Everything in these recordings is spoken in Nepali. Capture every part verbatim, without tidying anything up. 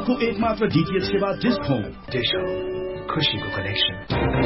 आपको एकमात्र डीटीएच सेवा डिश होम। डिश होम, खुशीको कनेक्सन।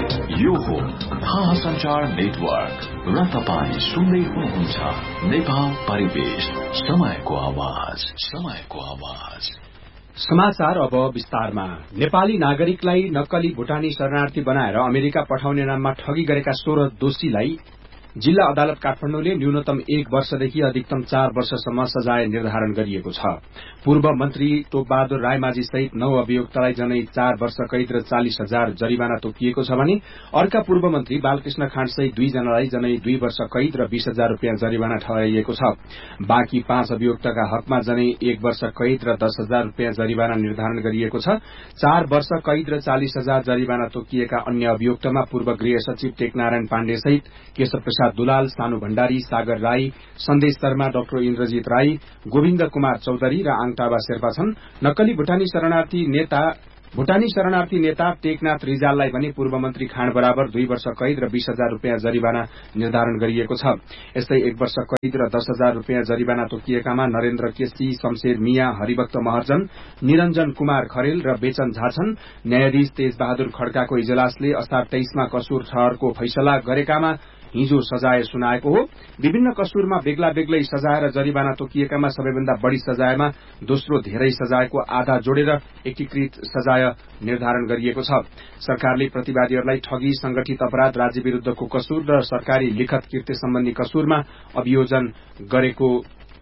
यो हो महासञ्चार नेटवर्क र तपाईँ सुन्दै हुनुहुन्छ नेपाल परिवेश, समयको आवाज, समयको आवाज। समाचार अब विस्तारमा। नेपाली नागरिकलाई नक्कली भुटानी शरणार्थी बनाएर अमेरिका पठाउने नाममा ठगी गरेका सोह्र दोषीलाई जिल्ला अदालत काठमाडौँले न्यूनतम एक वर्षदेखि अधिकतम चार वर्षसम्म सजाय निर्धारण गरिएको छ। पूर्व मन्त्री टोपबहादुर रायमाझी सहित नौ अभियुक्तलाई जनै चार वर्ष कैद र चालिस हजार जरिवाना तोकिएको छ भने अर्का पूर्व मन्त्री बालकृष्ण खाँड सहित दुईजनालाई जनै दुई वर्ष कैद र बीस हजार रूपियाँ जरिवाना ठहराइएको छ। बाँकी पाँच अभियुक्तका हकमा जनै एक वर्ष कैद र दस हजार रूपियाँ जरिवाना निर्धारण गरिएको छ। चार वर्ष कैद र चालिस हजार जरिवाना तोकिएका अन्य अभियुक्तमा पूर्व गृह सचिव टेकनारायण पाण्डे सहित केशव प्रसाद दुलाल, सानु भण्डारी, सागर राई, सन्देश शर्मा, डाक्टर इन्द्रजित राई, गोविन्द कुमार चौधरी र आङटाबा शेर्पा छन्। नक्कली भुटानी शरणार्थी नेता भुटानी शरणार्थी नेता टेकनाथ रिजाललाई पनि पूर्व मन्त्री खाँड बराबर दुई वर्ष कैद र बीस हजार रूपियाँ जरिवाना निर्धारण गरिएको छ। यस्तै एक वर्ष कैद र दस हजार रूपियाँ जरिवाना तोकिएकामा नरेन्द्र केसी, शमशेर मिया, हरिभक्त महर्जन, निरञ्जन कुमार खरेल र बेचन झा छन्। न्यायाधीश तेज बहादुर खड्काको इजलासले असार तेइसमा कसुर ठहरको फैसला गरेकामा हिजो सजाय सुनाएको हो। विभिन्न कसुरमा बेग्ला बेग्लै सजाय र जरिवाना तोकिएकामा सबैभन्दा बढ़ी सजायमा दोस्रो धेरै सजायको आधा जोडेर एकीकृत सजाय निर्धारण गरिएको छ। सरकारले प्रतिवादीहरूलाई ठगी, संगठित अपराध, राज्य विरूद्धको कसुर र सरकारी लिखत कृत्य सम्बन्धी कसुरमा अभियोजन गरेको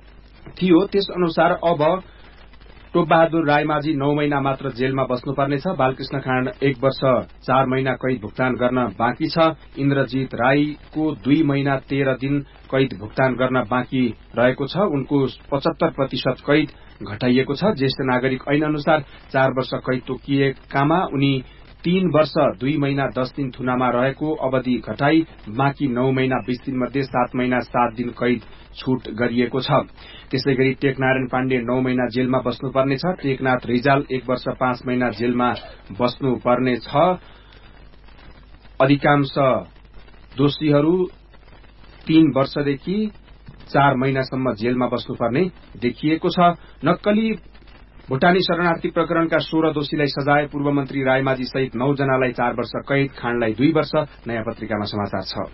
थियो। त्यस अनुसार अब टोपबहादुर रायमाझी नौ महिना मात्र जेलमा बस्नुपर्नेछ। बालकृष्ण खाँड एक वर्ष चार महिना कैद भुक्तान गर्न बाँकी छ। इन्द्रजित राईको दुई महिना तेह्र दिन कैद भुक्तान गर्न बाँकी रहेको छ। उनको पचहत्तर प्रतिशत कैद घटाइएको छ। ज्येष्ठ नागरिक ऐन अनुसार चार वर्ष कैद तोकिएकामा उनी तीन वर्ष दुई महिना दस दिन थुनामा रहेको अवधि घटाई बाँकी नौ महिना बीस दिन मध्ये सात महिना सात दिन कैद छूट गरिएको छ। त्यसै गरी टेकनारायण पाण्डे नौ महिना जेलमा बस्नुपर्नेछ। टेकनाथ रिजाल एक वर्ष पाँच महिना जेलमा बस्नुपर्नेछ। अधिकांश दोषीहरू तीन वर्षदेखि चार महिनासम्म जेलमा बस्नुपर्ने देखिएको छ। नक्कली भुटानी शरणार्थी प्रकरणका सोह्र दोषीलाई सजाय, पूर्व मन्त्री रायमाझी सहित नौ जनालाई चार वर्ष कैद, खाँडलाई दुई वर्ष। नयाँ पत्रिकामा समाचार छ।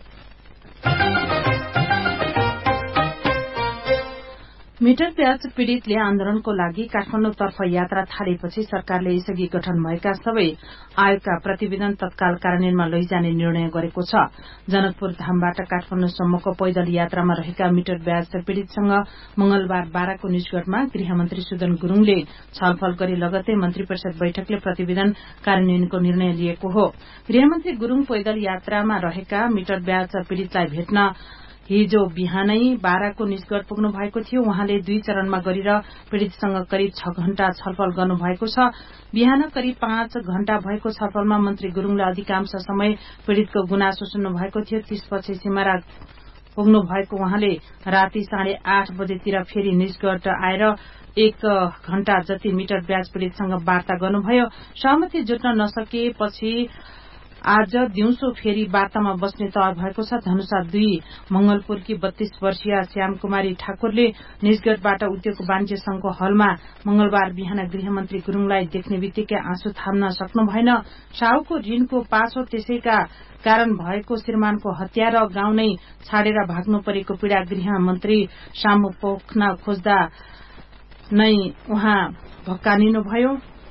मिटर ब्याज पीड़ितले आन्दोलनको लागि काठमाडौँतर्फ यात्रा थालेपछि सरकारले यसअघि गठन भएका सबै आयोगका प्रतिवेदन तत्काल कार्यान्वयनमा लैजाने निर्णय गरेको छ। जनकपुर धामबाट काठमाडौँसम्मको पैदल यात्रामा रहेका मिटर ब्याज पीड़ितसँग मंगलबार बाह्रको निजगढ़मा गृहमन्त्री सुदन गुरूङले छलफल गरे लगतै मन्त्री परिषद बैठकले प्रतिवेदन कार्यान्वयनको निर्णय लिएको हो। गृहमन्त्री गुरूङ पैदल यात्रामा रहेका मिटर ब्याज पीड़ितलाई भेट्न हिजो बिहानै बाह्रको निजगढ़ पुग्नु भएको थियो। उहाँले दुई चरणमा गरेर पीड़ितसँग करिब छ घण्टा छलफल गर्नुभएको छ। बिहान करिब पाँच घण्टा भएको छलफलमा मन्त्री गुरूङले अधिकांश समय पीड़ितको गुनासो सुन्नु भएको थियो। त्यसपछि सिमरा पुग्नु भएको उहाँले राति साढे आठ बजेतिर फेरि निजगढ़ आएर एक घण्टा जति मिटर ब्याज पीड़ितसँग वार्ता गर्नुभयो। सहमति जुट्न नसकेपछि आज दिउँसो फेरि वार्तामा बस्ने तय भएको छ। धनुषा दुई मंगलपुरकी बत्तीस वर्षीय श्यामकुमारी ठाकुरले निजगढ़बाट उद्योग वाणिज्य संघको हलमा मंगलबार बिहान गृहमन्त्री गुरूङलाई देख्ने बित्तिकै आँसु थाम्न सक्नु भएन। साहुको ऋणको पासो त्यसैका कारण भएको श्रीमानको हत्या र गाउँ नै छाडेर भाग्नु परेको पीड़ा गृहमन्त्री सामु पोख्न खोज्दा नै उहाँ भक्कानिनुभयो।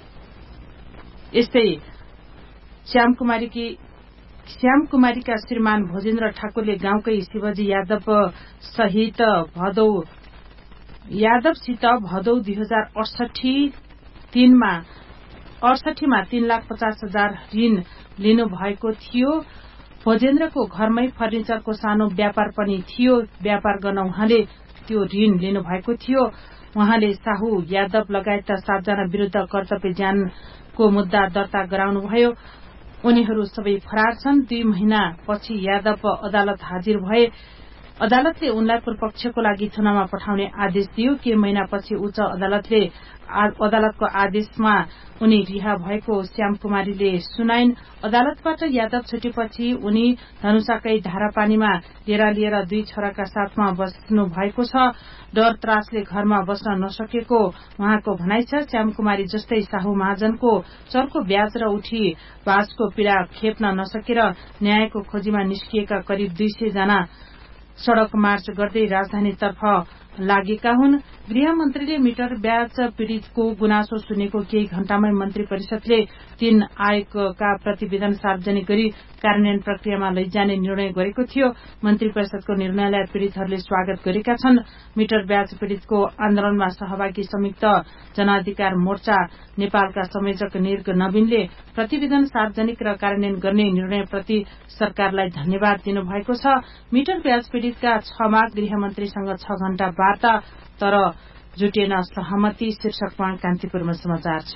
यस्तै श्यामकुमारीकी श्यामकुमारीका श्रीमान भोजेन्द्र ठाकुरले गाउँकै शिवजी यादव सहित भदौ यादवसित भदौ दुई हजार अडसठी तीनमा अडसठीमा तीन लाख पचास हजार ऋण लिनु भएको थियो। भोजेन्द्रको घरमै फर्निचरको सानो व्यापार पनि थियो। व्यापार गर्न उहाँले त्यो ऋण लिनु भएको थियो। उहाँले साहु यादव लगायत सातजना विरूद्ध कर्तव्य ज्यानको मुद्दा दर्ता गराउनुभयो। उनीहरू सबै फरार छन्। दुई महिना पछि यादव अदालत हाजिर भए अदालतले उनलाई पूर्वपक्षको लागि थुनामा पठाउने आदेश दियो। केही महिनापछि उच्च अदालतले अदालतको आदेशमा उनी रिहा भएको श्याम कुमारीले सुनाइन्। अदालतबाट यादव छुटेपछि उनी धनुषाकै धारापानीमा डेरा लिएर दुई छोराका साथमा बस्नु भएको छ। डर त्रासले घरमा बस्न नसकेको उहाँको भनाइ छ। श्याम कुमारी जस्तै साहु महाजनको चर्को ब्याज र उठी बाजको पीड़ा खेप्न नसकेर न्यायको खोजीमा निस्किएका करिब दुई सय जना सड़क मार्च गर्दै राजधानीतर्फ लागेका हुन्। गृहमन्त्रीले मिटर ब्याज पीड़ितको गुनासो सुनेको केही घण्टामै मन्त्री परिषदले तीन आयोगका प्रतिवेदन सार्वजनिक गरी कार्यान्वयन प्रक्रियामा लैजाने निर्णय गरेको थियो। मन्त्री परिषदको निर्णयलाई पीड़ितहरूले स्वागत गरेका छन्। मिटर ब्याज पीड़ितको आन्दोलनमा सहभागी संयुक्त जनाधिकार मोर्चा नेपालका संयोजक निर्ग नवीनले प्रतिवेदन सार्वजनिक र कार्यान्वयन गर्ने निर्णयप्रति सरकारलाई धन्यवाद दिनुभएको छ। मिटर ब्याज पीड़ितका छ माग गृहमन्त्रीसँग छ घण्टा वार्ता तर जुटेन सहमति। शीर्षकमा कान्तिपुरमा समाचार छ।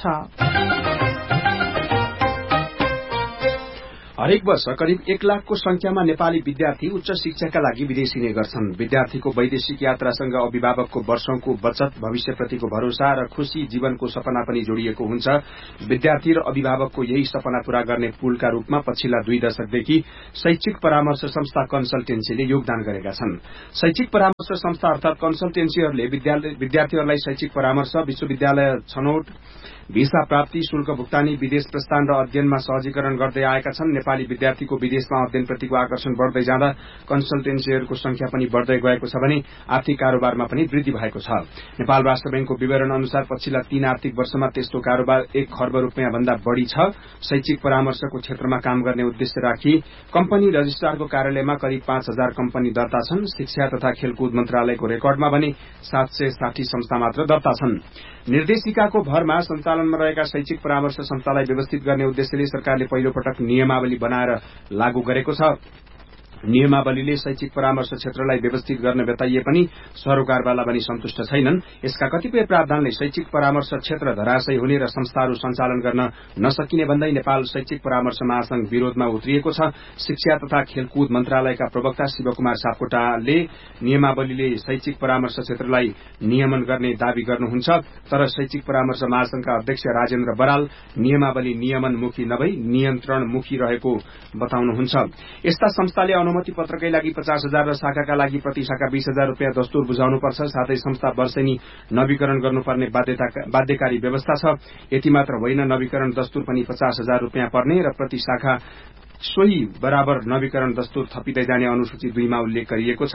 हरेक वर्ष करिब एक लाखको संख्यामा नेपाली विद्यार्थी उच्च शिक्षाका लागि विदेशिने गर्छन्। विद्यार्थीको वैदेशिक यात्रासँग अभिभावकको वर्षौंको बचत, भविष्यप्रतिको भरोसा र खुशी जीवनको सपना पनि जोडिएको हुन्छ। विद्यार्थी र अभिभावकको यही सपना पूरा गर्ने पुलका रूपमा पछिल्ला दुई दशकदेखि शैक्षिक परामर्श संस्था कन्सल्टेन्सीले योगदान गरेका छन्। शैक्षिक परामर्श संस्था अर्थात कन्सल्टेन्सीहरूले विद्यार्थीहरूलाई शैक्षिक परामर्श, विश्वविद्यालय छनौट, भिसा प्राप्ति, शुल्क भुक्तानी, विदेश प्रस्थान र अध्ययनमा सहजीकरण गर्दै आएका छन्। नेपाली विद्यार्थीको विदेशमा अध्ययनप्रतिको आकर्षण बढ़दै जाँदा कन्सल्टेन्सीहरूको संख्या पनि बढ़दै गएको छ भने आर्थिक कारोबारमा पनि वृद्धि भएको छ। नेपाल राष्ट्र बैंकको विवरण अनुसार पछिल्ला तीन आर्थिक वर्षमा त्यस्तो कारोबार एक खर्ब रूपियाँ भन्दा बढ़ी छ। शैक्षिक परामर्शको क्षेत्रमा काम गर्ने उद्देश्य राखी कम्पनी रजिस्ट्रारको कार्यालयमा करिब पाँच हजार कम्पनी दर्ता छन्। शिक्षा तथा खेलकुद मन्त्रालयको रेकर्डमा भने सात सय साठी संस्था मात्र दर्ता छन्। निर्देशिकाको भरमा सञ्चालनमा रहेका शैक्षिक परामर्श संस्थालाई व्यवस्थित गर्ने उद्देश्यले सरकारले पहिलो पटक नियमावली बनाएर लागू गरेको छ। नियमावलीले शैक्षिक परामर्श क्षेत्रलाई व्यवस्थित गर्न बताइए पनि सरोकारवाला पनि सन्तुष्ट छैनन्। यसका कतिपय प्रावधानले शैक्षिक परामर्श क्षेत्र धराशयी हुने र संस्थाहरू सञ्चालन गर्न नसकिने भन्दै नेपाल शैक्षिक परामर्श महासंघ विरोधमा उत्रिएको छ। शिक्षा तथा खेलकुद मन्त्रालयका प्रवक्ता शिवकुमार सापकोटाले नियमावलीले शैक्षिक परामर्श क्षेत्रलाई नियमन गर्ने दावी गर्नुहुन्छ, तर शैक्षिक परामर्श महासंघका अध्यक्ष राजेन्द्र बराल नियमावली नियमनमुखी नभई नियन्त्रणमुखी रहेको बताउनुहुन्छ। यस्ता संस्थाले अनुमति पत्रकै लागि पचास हजार र शाखाका लागि प्रति शाखा बीस हजार रूपियाँ दस्तुर बुझाउनुपर्छ। साथै संस्था वर्षेनी नवीकरण गर्नुपर्ने बाध्यकारी व्यवस्था छ। यति मात्र होइन, नवीकरण दस्तुर पनि पचास हजार रूपियाँ पर्ने र प्रति शाखा सोही बराबर नवीकरण दस्तुर थपिँदै जाने अनुसूची दुईमा उल्लेख गरिएको छ।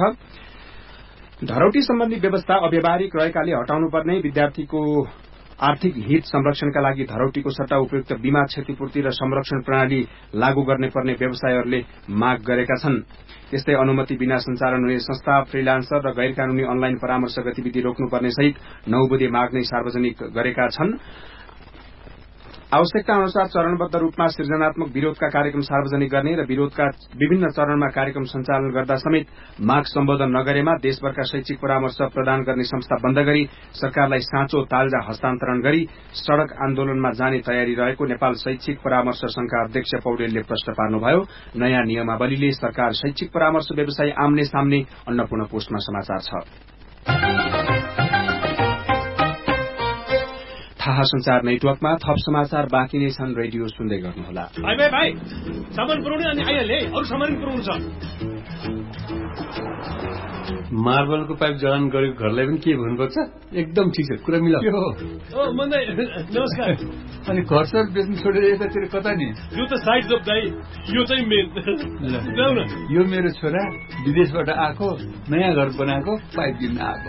धरौटी सम्बन्धी व्यवस्था अव्यावहारिक रहेकाले हटाउनुपर्ने, विद्यार्थीको आर्थिक हित संरक्षणका लागि धरौटीको सट्टा उपयुक्त बीमा क्षतिपूर्ति र संरक्षण प्रणाली लागू गर्ने पर्ने व्यवसायहरूले माग गरेका छन्। त्यस्तै अनुमति बिना सञ्चालन हुने संस्था, फ्रीलान्सर र गैर कानूनी अनलाइन परामर्श गतिविधि रोक्नुपर्ने सहित नौ बुँदे माग नै सार्वजनिक गरेका छन्। आवश्यकता अनुसार चरणबद्ध रूपमा सृजनात्मक विरोधका कार्यक्रम सार्वजनिक गर्ने र विरोधका विभिन्न चरणमा कार्यक्रम सञ्चालन गर्दा समेत माग सम्बोधन नगरेमा देशभरका शैक्षिक परामर्श प्रदान गर्ने संस्था बन्द गरी सरकारलाई साँचो तालजा हस्तान्तरण गरी सड़क आन्दोलनमा जाने तयारी रहेको नेपाल शैक्षिक परामर्श संघका अध्यक्ष पौडेलले प्रश्न पार्नुभयो। नयाँ नियमावलीले सरकार शैक्षिक परामर्श व्यवसाय आम्ने सामने अन्नपूर्ण पोस्टमा समाचार छ। थाहा संचार नेटवर्कमा थप समाचार बाँकी नै छन्। रेडियो सुन्दै गर्नुहोला। भाइ भाइ भाइ सामान पुर्याउने अनि आइहाले, अरु सामान पुर्याउनु छ। मार्बलको पाइप जडान गरेको घरलाई पनि के भन्नुपर्छ? एकदम ठिक छ, कुरा मिलाऊ। ओ मन्दै नमस्कार। अनि घर सर बेच्नु छोडेर यतातिर कता नि? यो त साइड जब दाइ, यो चाहिँ मेन। जाऊ न। यो मेरो छोरा विदेशबाट आएको, नयाँ घर बनाएको, पाइप किन्न आएको।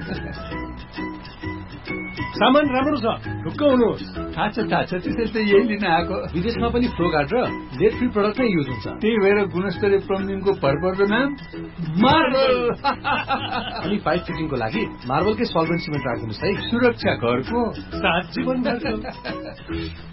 सामान राम्रो छ, ढुक्क हुनुहोस्। थाहा छ थाहा छ, त्यसैले त यही लिन आएको। विदेशमा पनि फ्लो गार्ड र लेड फ्री प्रडक्ट नै युज हुन्छ। त्यही भएर गुणस्तरीय प्लम्बिङको भरपर्दो नाम मार्बल। अनि पाइप फिटिङको लागि मार्बलकै सल्भेन्ट सिमेन्ट राख्नुहोस् है। सुरक्षा घरको सात जीवन।